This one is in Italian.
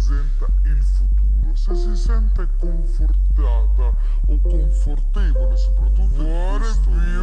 rappresenta il futuro, se si sente confortata o confortevole soprattutto in questo